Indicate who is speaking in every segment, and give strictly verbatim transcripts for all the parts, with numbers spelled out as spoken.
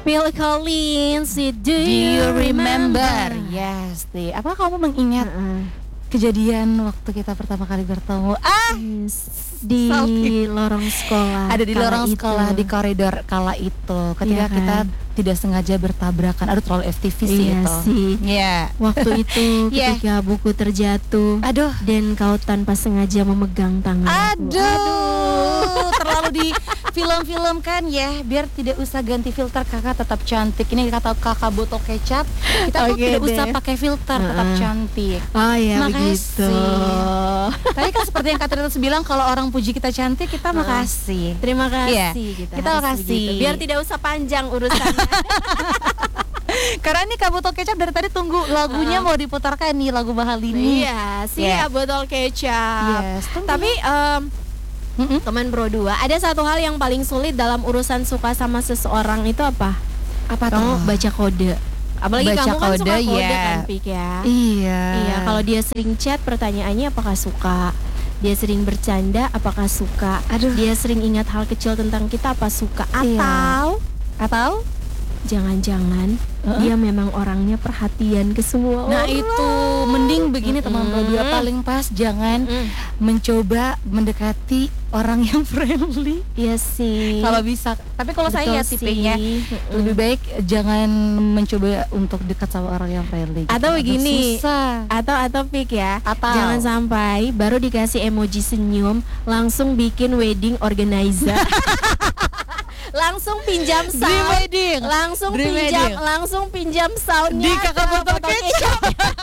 Speaker 1: Phil Collins, Do,
Speaker 2: Do you remember?
Speaker 1: remember?
Speaker 2: Yes, deh. Apa kamu mengingat
Speaker 1: Uh-uh.
Speaker 2: kejadian waktu kita pertama kali bertemu? Ah,
Speaker 1: Yes. Di
Speaker 2: Salty.
Speaker 1: lorong sekolah.
Speaker 2: ada di
Speaker 1: kala
Speaker 2: lorong
Speaker 1: itu.
Speaker 2: sekolah di koridor kala itu. Ketika
Speaker 1: Iya kan?
Speaker 2: kita tidak sengaja bertabrakan. Aduh, terlalu F T V sih
Speaker 1: Iya
Speaker 2: itu.
Speaker 1: sih.
Speaker 2: Iya.
Speaker 1: Waktu itu
Speaker 2: Iya.
Speaker 1: ketika buku terjatuh
Speaker 2: Aduh.
Speaker 1: dan kau tanpa sengaja memegang tangan aku.
Speaker 2: Aduh, terlalu di film-film kan ya, biar tidak usah ganti filter, kakak tetap cantik. Ini kata kakak botol kecap, kita tuh
Speaker 1: Oke
Speaker 2: tidak
Speaker 1: deh.
Speaker 2: usah pakai filter, tetap
Speaker 1: Uh-uh.
Speaker 2: cantik.
Speaker 1: Oh ya
Speaker 2: Makasih.
Speaker 1: begitu.
Speaker 2: Tapi kan seperti yang Kak Tritus bilang, kalau orang puji kita cantik, kita
Speaker 1: Uh-uh.
Speaker 2: makasih.
Speaker 1: Terima kasih.
Speaker 2: Iya,
Speaker 1: Kita,
Speaker 2: kita
Speaker 1: harus
Speaker 2: makasih.
Speaker 1: begitu. Biar tidak usah panjang urusannya.
Speaker 2: Karena ini Kak Botol Kecap dari tadi tunggu lagunya
Speaker 1: Uh-uh.
Speaker 2: mau diputarkan nih, lagu Bahal ini.
Speaker 1: Iya, si
Speaker 2: Iya.
Speaker 1: botol kecap.
Speaker 2: Yes, tunggu.
Speaker 1: Tapi em,
Speaker 2: Mm-mm.
Speaker 1: teman bro dua, ada satu hal yang paling sulit dalam urusan suka sama seseorang itu apa?
Speaker 2: Apa
Speaker 1: Kamu
Speaker 2: tuh?
Speaker 1: baca kode. Apalagi
Speaker 2: Baca
Speaker 1: kamu kan
Speaker 2: kode,
Speaker 1: suka kode
Speaker 2: ya.
Speaker 1: kan, Pik ya.
Speaker 2: Iya.
Speaker 1: Iya, kalau dia sering chat, pertanyaannya apakah suka? Dia sering bercanda, apakah suka?
Speaker 2: Aduh.
Speaker 1: Dia sering ingat hal kecil tentang kita, apa suka?
Speaker 2: Iya.
Speaker 1: Atau
Speaker 2: Atau?
Speaker 1: jangan-jangan
Speaker 2: Uh-uh.
Speaker 1: dia memang orangnya perhatian ke semua
Speaker 2: Nah
Speaker 1: orang.
Speaker 2: itu mending begini teman
Speaker 1: Mm-mm.
Speaker 2: bro dua, paling pas jangan
Speaker 1: Mm.
Speaker 2: mencoba mendekati orang yang friendly
Speaker 1: Iya sih.
Speaker 2: kalau bisa. Tapi kalau saya ya
Speaker 1: Betul
Speaker 2: tipenya
Speaker 1: sih. Mm-mm.
Speaker 2: lebih baik jangan mencoba untuk dekat sama orang yang friendly. gitu.
Speaker 1: Atau
Speaker 2: Aduh,
Speaker 1: begini.
Speaker 2: susah.
Speaker 1: Atau atau Pik ya.
Speaker 2: Atau
Speaker 1: Jangan sampai baru dikasih emoji senyum langsung bikin wedding organizer. Langsung pinjam sound.
Speaker 2: Dream wedding.
Speaker 1: Langsung
Speaker 2: Dream
Speaker 1: pinjam
Speaker 2: wedding.
Speaker 1: langsung pinjam soundnya
Speaker 2: Di Kakak
Speaker 1: ke
Speaker 2: Botol Kecap.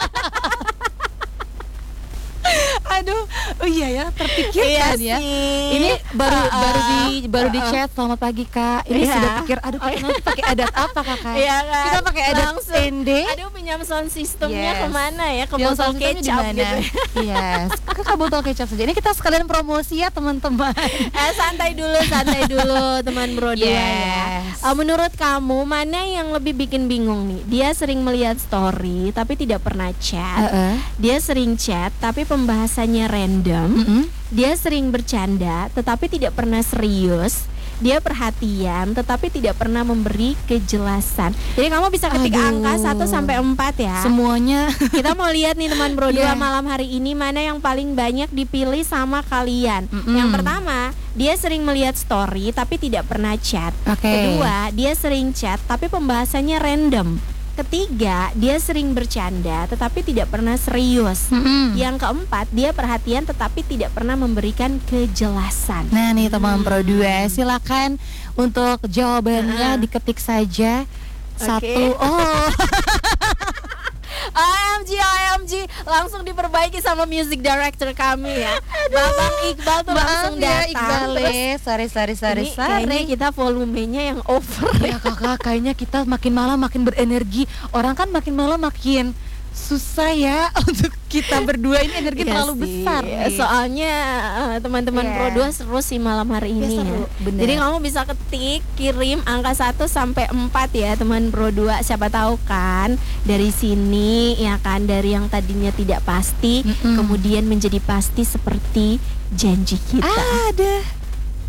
Speaker 2: Aduh, oh iya ya, terpikirkan
Speaker 1: Iya
Speaker 2: ya.
Speaker 1: sih.
Speaker 2: Ini baru
Speaker 1: Uh-uh.
Speaker 2: baru di baru di
Speaker 1: Uh-uh.
Speaker 2: chat selamat pagi Kak. Ini
Speaker 1: Iya.
Speaker 2: sudah pikir aduh kita nanti pakai adat apa Kakak?
Speaker 1: Iya kan?
Speaker 2: Kita pakai adat
Speaker 1: Langsung.
Speaker 2: tende.
Speaker 1: Aduh, pinjam sound sistemnya
Speaker 2: Yes.
Speaker 1: kemana ya? Ke
Speaker 2: Yang
Speaker 1: botol
Speaker 2: selanjutnya di
Speaker 1: kecap
Speaker 2: mana?
Speaker 1: gitu.
Speaker 2: Yes, ke Kak Botol Kecap saja. Ini kita sekalian promosi ya teman-teman.
Speaker 1: Eh, santai dulu, santai dulu teman bro dua ya.
Speaker 2: Yes.
Speaker 1: Eh, menurut kamu mana yang lebih bikin bingung nih? Dia sering melihat story tapi tidak pernah chat.
Speaker 2: Heeh.
Speaker 1: Dia sering chat tapi pembahasannya random.
Speaker 2: Mm-mm.
Speaker 1: Dia sering bercanda tetapi tidak pernah serius. Dia perhatian tetapi tidak pernah memberi kejelasan. Jadi kamu bisa ketik
Speaker 2: Aduh.
Speaker 1: angka satu sampai empat ya.
Speaker 2: Semuanya
Speaker 1: Kita mau lihat nih teman bro dua
Speaker 2: Yeah.
Speaker 1: malam hari ini mana yang paling banyak dipilih sama kalian.
Speaker 2: Mm-mm.
Speaker 1: Yang pertama, dia sering melihat story tapi tidak pernah chat.
Speaker 2: Oke.
Speaker 1: Kedua, dia sering chat tapi pembahasannya random. Ketiga, dia sering bercanda tetapi tidak pernah serius.
Speaker 2: Mm-mm.
Speaker 1: Yang keempat, dia perhatian tetapi tidak pernah memberikan kejelasan.
Speaker 2: Nah nih teman Pro dua, silakan untuk jawabannya
Speaker 1: Uh-uh.
Speaker 2: diketik saja. Satu.
Speaker 1: Oke.
Speaker 2: Oh.
Speaker 1: O M G, O M G, langsung diperbaiki sama music director kami ya. Babang Iqbal tuh langsung
Speaker 2: Maaf ya
Speaker 1: datang.
Speaker 2: Iqbal.
Speaker 1: Terus
Speaker 2: Sorry sorry sorry
Speaker 1: ini kayaknya kita volumenya yang over.
Speaker 2: Ya kakak, kayaknya kita makin malam makin berenergi. Orang kan makin malam makin susah ya untuk kita berdua ini energi
Speaker 1: Iya
Speaker 2: terlalu
Speaker 1: sih.
Speaker 2: besar nih.
Speaker 1: Soalnya eh, teman-teman
Speaker 2: Iya.
Speaker 1: Pro dua seru sih malam hari
Speaker 2: Ya,
Speaker 1: ini
Speaker 2: seru,
Speaker 1: ya.
Speaker 2: bener.
Speaker 1: Jadi kamu bisa ketik kirim angka satu sampai empat ya teman Pro dua. Siapa tahu kan dari sini ya kan, dari yang tadinya tidak pasti
Speaker 2: Mm-mm.
Speaker 1: kemudian menjadi pasti seperti janji kita.
Speaker 2: Ada